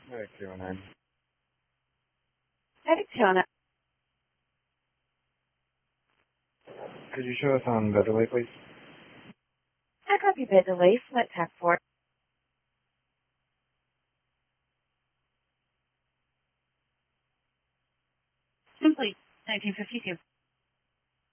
Alright, 209. Heading 209. Could you show us on the delay, please? I copy bed delay, flight tap 4. Simply 1952.